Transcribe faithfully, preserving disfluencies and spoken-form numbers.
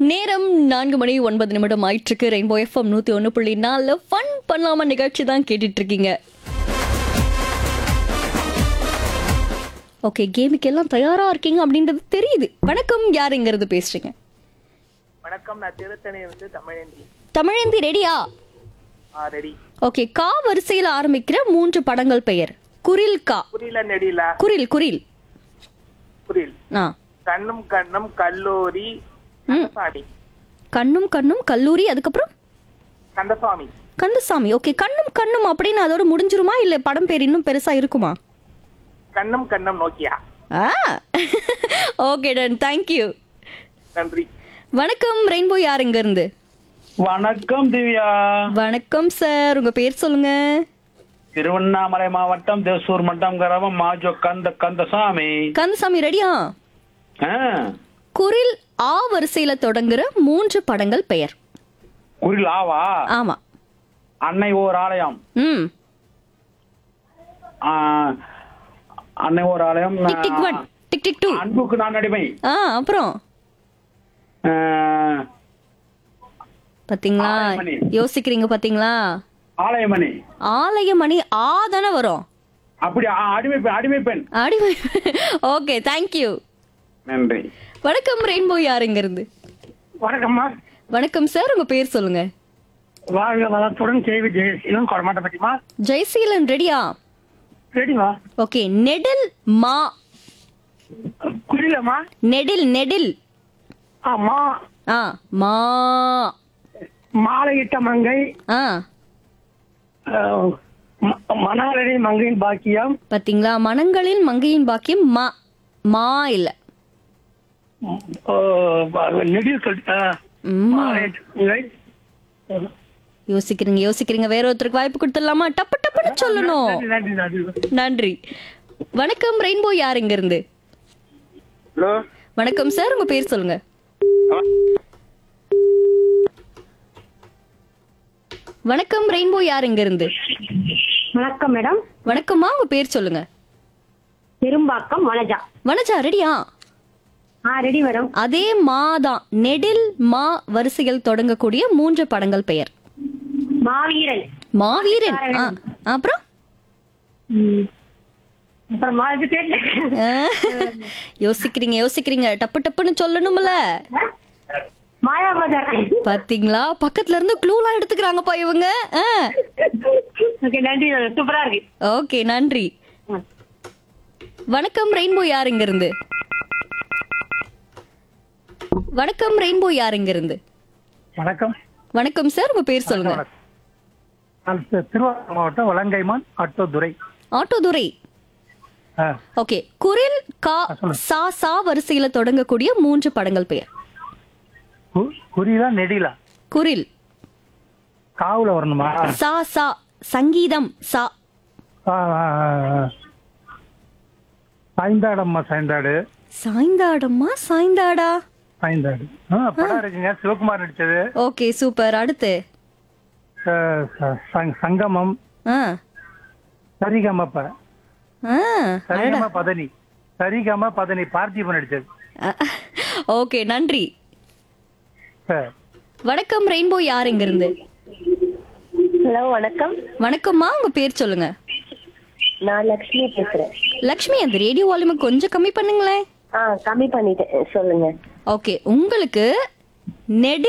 நேரம் நான்கு மணி ஒன்பது நிமிடம் ஆயிட்டிருக்கு. ரெயின்போ எஃப்எம் நூத்தி ஒன்று புள்ளி நாலு ஃபன் பண்ணலாமா நிகழ்ச்சி தான் கேட்டுட்டு இருக்கீங்க. ஓகே, கேமுக்கு எல்லாம் தயாரா இருக்கீங்க அப்படின்றது தெரியுது. வணக்கம், யாருங்கிறது பேசுறீங்க? வணக்கம், நான் திருத்தணி வந்து தமிழேந்தி. தமிழேந்தி ரெடியா? ஆ ரெடி. ஓகே, கா வரிசையில் ஆரம்பிக்கிற மூன்று படங்கள் பெயர். குரில் கா. புரியல நெடில. குரில் குரில் புரியல். ஆ கண்ணும் கண்ணும் கல்லூரி கந்தசாமி. கண்ணும் கண்ணும் கல்லூரி, அதுக்கப்புறம் கந்தசாமி. கந்தசாமி. ஓகே, கண்ணும் கண்ணும் அப்படின்னு அதோட முடிஞ்சிருமா இல்ல படம் பேர் இன்னும் பெருசா இருக்குமா? கண்ணும் கண்ணும் நோக்கியா. ஆ ஓகே டன், தேங்க்யூ. நன்றி. வணக்கம், ரெயின்போ யாருங்க இருந்து? வணக்கம் திவ்யா. வணக்கம் சார், உங்க பேர் சொல்லுங்க. திருவண்ணாமலை மாவட்டம் தேசூர் மட்டம் கிராமம் மாஜோ கந்த கந்தசாமி. கந்தசாமி ரெடியா? ஆ, குரில் ஆ வரிசையில தொடங்குற மூன்று படங்கள் பெயர். குரில் ஆவா? ஆமா. அன்னை ஓர் ஆலயம். ம் ஆ, அன்னை ஓர் ஆலயம். Tick tick one, tick tick two. அன்புக்கு நான் அடிமை. ஆ அப்புறம் ஆ, பாத்தீங்களா, ஆலயமணி. யோசிக்கிறீங்க பாத்தீங்களா? ஆலயமணி. ஆலயமணி ஆ தானே வரும். அப்படி ஆ, அடிமை பெண், அடிமை பெண். அடிமை. Okay, thank you. நன்றி. வணக்கம், ரெயின்போ யாருங்க இருந்து? வணக்கம்மா. வணக்கம் சார், உங்க பேர் சொல்லுங்க. வாழ்க வளத்துடன் கேவி ஜெயசீலம் கொடமாட்ட பற்றிமா. ஜெயசீலன் ரெடியா? ரெடிமா. ஓகே, நெடில் மா. புரியலம்மா. நெடில் நெடில். ஆமா. ஆ மா. மாலையிட்ட மங்கை. ஆ மணாலடி மங்கையின் பாக்கியம். பாத்தீங்களா, மனங்களில் மங்கையின் பாக்கியம். மா மா இல்ல. நெடில் சொல்லிட்டா. ம்மா. யோசிக்கிறீங்க யோசிக்கிறீங்க வேற ஒருத்தருக்கு வாய்ப்பு கொடுத்துடலாமா? டப்பு டப்புன்னு சொல்லணும். நன்றி நன்றி. நன்றி. வணக்கம், ரெயின்போ யாருங்க இருந்து? ஹலோ. வணக்கம் சார், உங்க பேர் சொல்லுங்க. வணக்கம், ரெயின்போ யாருங்க இருந்து? வணக்கம் மேடம். வணக்கம்மா, உங்க பேர் சொல்லுங்க. பெரும்பாக்கம் வனஜா. வனஜா ரெடியா? ஆ ரெடி மேடம். அதே மாதான் நெடில் மா வரிசையில் தொடங்கக்கூடிய மூன்று படங்கள் பெயர். மாவீரன். மாவீரன். ஆ, அப்புறம் ம். அப்புறம் மாது தெரியல. ஆ, யோசிக்கிறீங்க யோசிக்கிறீங்க டப்பு டப்புன்னு சொல்லணும்ல. மாயாபஜார். பாத்தீங்களா, பக்கத்துல இருந்து க்ளூலாம் எடுத்துக்கிறாங்கப்பா இவங்க. ஆ, ஓகே நன்றி, சூப்பரா இருக்கு. ஓகே நன்றி. வணக்கம், ரெயின்போ யாருங்க இருந்து? வணக்கம், ரெயின்போ யாருங்க இருந்து? வணக்கம். வணக்கம் சார், உங்க பேர் சொல்லுங்க. நான் திருவாரூர் மாவட்டம் வலங்கைமான் ஆட்டோ துரை. ஆட்டோ துரை. ஆ, ஓகே, குரில் கா சா சா வரிசையில தொடங்கக்கூடிய மூன்று படங்கள் பெயர். கு- குறிலா நெடிலா? குரில் காவுல வரணுமா? சா சா சங்கீதம் சா. ஆ, ஆ, ஆ, ஆ. சாய்ந்தாடம்மா சாய்ந்தாடு. சாய்ந்தாடம்மா சாய்ந்தாடா. சாய்ந்தாடு. ஆ, படம் இருக்குங்க, சிவகுமார் நடிச்சது. Okay super. அடுத்து ஆ, ச- சங்- சங்கமம். ஆ சரிகமப்ப. ஆ சரிகம பதனி. சரிகம பதனி பார்த்திபன் நடிச்சது. ஓகே நன்றி. சார். வணக்கம், ரெயின்போ யாருங்க இருந்து? ஹலோ வணக்கம். வணக்கம்மா, உங்க பேர் சொல்லுங்க. நான் லக்ஷ்மி பேசுறேன். லக்ஷ்மி, அந்த ரேடியோ வால்யூமை கொஞ்சம் கம்மி பண்ணுங்களேன். ஆ கம்மி பண்ணிட்டேன், சொல்லுங்க. ஓகே, உங்களுக்கு நெடு